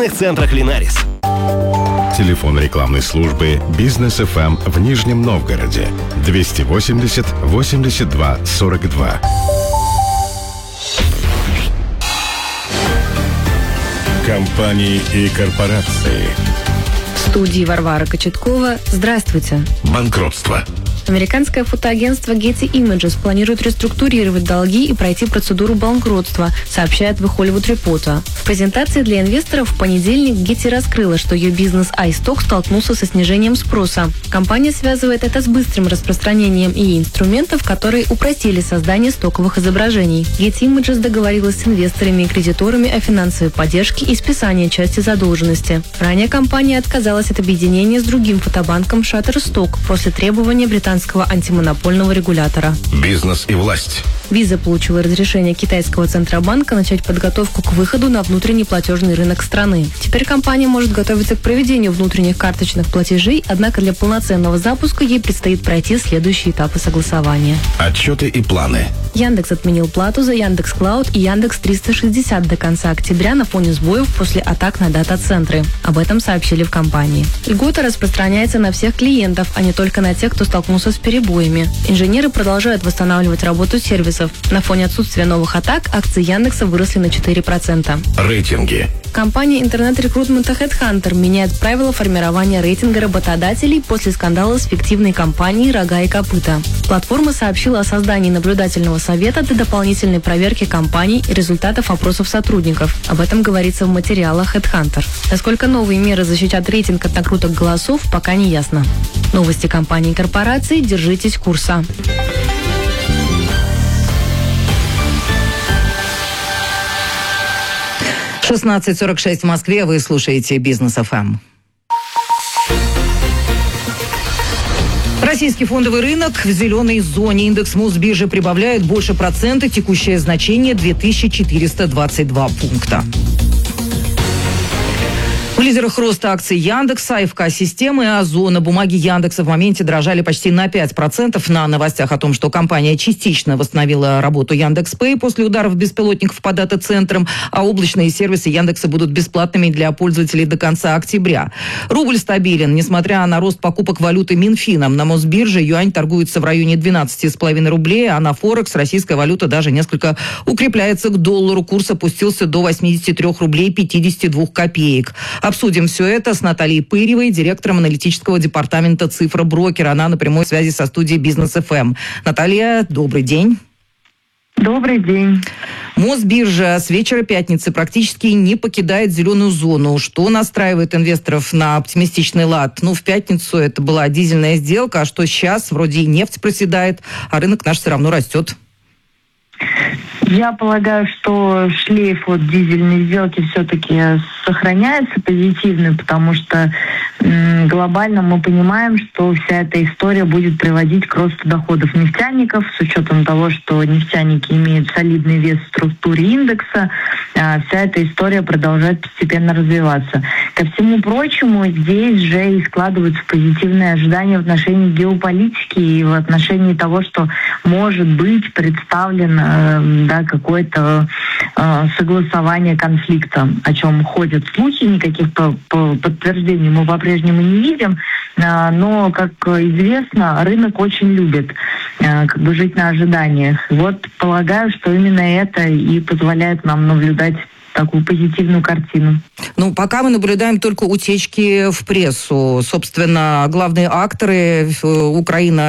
торговельных центрах «Линарис». Телефон рекламной службы «Бизнес ФМ» в Нижнем Новгороде 280 82 42. Компании и корпорации. В студии Варвара Кочеткова. Здравствуйте. Банкротство. Американское фотоагентство Getty Images планирует реструктурировать долги и пройти процедуру банкротства, сообщает The Hollywood Reporter. В презентации для инвесторов в понедельник Getty раскрыла, что ее бизнес iStock столкнулся со снижением спроса. Компания связывает это с быстрым распространением инструментов, которые упростили создание стоковых изображений. Getty Images договорилась с инвесторами и кредиторами о финансовой поддержке и списании части задолженности. Ранее компания отказалась от объединения с другим фотобанком Shutterstock после требования британского антимонопольного регулятора. Бизнес и власть. Visa получила разрешение китайского Центробанка начать подготовку к выходу на внутренний платежный рынок страны. Теперь компания может готовиться к проведению внутренних карточных платежей, однако для полноценного запуска ей предстоит пройти следующие этапы согласования. Отчеты и планы. Яндекс отменил плату за Яндекс.Клауд и Яндекс 360 до конца октября на фоне сбоев после атак на дата-центры. Об этом сообщили в компании. Льгота распространяется на всех клиентов, а не только на тех, кто столкнулся с перебоями. Инженеры продолжают восстанавливать работу сервисов. На фоне отсутствия новых атак акции Яндекса выросли на 4%. Рейтинги. Компания интернет-рекрутмента HeadHunter меняет правила формирования рейтинга работодателей после скандала с фиктивной компанией «Рога и копыта». Платформа сообщила о создании наблюдательного совета для дополнительной проверки компаний и результатов опросов сотрудников. Об этом говорится в материалах HeadHunter. Насколько новые меры защитят рейтинг от накруток голосов, пока не ясно. Новости компаний и корпораций. Держитесь курса. — 16:46 в Москве. Вы слушаете «Бизнес ФМ». Российский фондовый рынок в зеленой зоне. Индекс Мосбиржи прибавляет больше процента. Текущее значение 2422 пункта. В лидерах роста акций Яндекса, АФК-системы и Озона. Бумаги Яндекса в моменте дрожали почти на 5% на новостях о том, что компания частично восстановила работу Яндекс.Пэй после ударов беспилотников по дата-центрам, а облачные сервисы Яндекса будут бесплатными для пользователей до конца октября. Рубль стабилен, несмотря на рост покупок валюты Минфином. На Мосбирже юань торгуется в районе 12,5 рублей, а на Форекс российская валюта даже несколько укрепляется к доллару. Курс опустился до 83 рублей 52 копеек. Обсудим все это с Натальей Пыревой, директором аналитического департамента «Цифра-брокер». Она на прямой связи со студией «Бизнес ФМ». Наталья, добрый день. Добрый день. Мосбиржа с вечера пятницы практически не покидает зеленую зону. Что настраивает инвесторов на оптимистичный лад? В пятницу это была дизельная сделка, а что сейчас? Вроде и нефть проседает, а рынок наш все равно растет. Я полагаю, что шлейф от дизельной сделки все-таки сохраняется позитивный, потому что глобально мы понимаем, что вся эта история будет приводить к росту доходов нефтяников, с учетом того, что нефтяники имеют солидный вес в структуре индекса. Вся эта история продолжает постепенно развиваться. Ко всему прочему, здесь же и складываются позитивные ожидания в отношении геополитики и в отношении того, что может быть представлен какое-то согласование конфликта, о чем ходят слухи, никаких подтверждений мы по-прежнему не видим, но, как известно, рынок очень любит жить на ожиданиях. Полагаю, что именно это и позволяет нам наблюдать такую позитивную картину. Пока мы наблюдаем только утечки в прессу. Собственно, главные акторы Украина